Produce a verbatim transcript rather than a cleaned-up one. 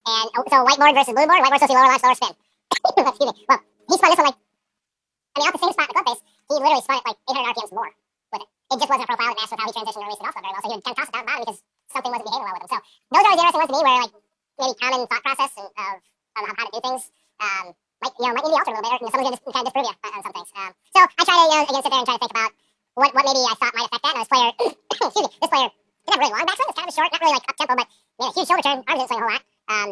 And oh, so whiteboard versus blue board. Whiteboard's supposed to be lower launch, lower spin. Excuse me. Well, he spun this one like, I mean, off the same spot in the club face, he literally spun it like eight hundred R P Ms more with it. It just wasn't a profile that matched with how he transitioned or released it off very well. So he would kind of toss it down the bottom because something wasn't behaving well with him. So those are the interesting ones to me where like maybe common thought process and of, of how to do things. Um, might you know might need to be altered a little bit, or you know, someone's gonna just kind of disprove you on, on some things. Um, so I try to you know again sit there and try to think about what what maybe I thought might affect that. And this player, excuse me, this player didn't have a really long backswing. It's kind of a short, not really like up tempo, but you know, huge shoulder turn. Arms didn't swing a whole lot.